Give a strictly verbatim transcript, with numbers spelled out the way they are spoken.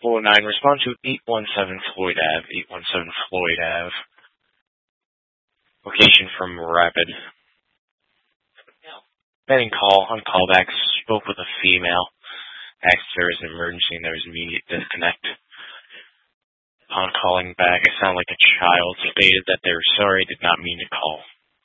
four nine, respond to eight one seven Floyd Ave, eight one seven Floyd Ave. Location from Rapid. Getting call, on callback, spoke with a female. Asked if there was an emergency and there was immediate disconnect. Upon calling back, I sound like a child, stated that they were sorry, did not mean to call.